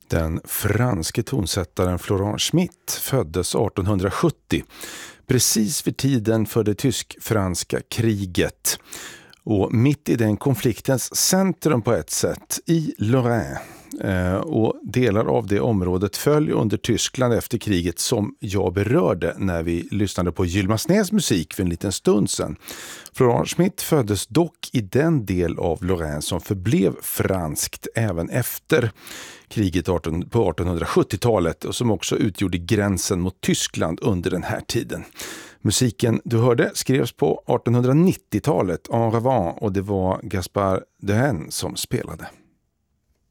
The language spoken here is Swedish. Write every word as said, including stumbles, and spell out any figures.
Den franske tonsättaren Florent Schmitt föddes artonhundrasjuttio, precis vid tiden för det tysk-franska kriget. Och mitt i den konfliktens centrum på ett sätt, i Lorraine. Och delar av det området föll under Tyskland efter kriget, som jag berörde när vi lyssnade på Gylmasnäs musik för en liten stund sedan. Florent Schmitt föddes dock i den del av Lorraine som förblev franskt även efter kriget på artonhundrasjuttiotalet och som också utgjorde gränsen mot Tyskland under den här tiden. Musiken du hörde skrevs på artonhundranittiotalet en revanche, och det var Gaspard Dehaene som spelade.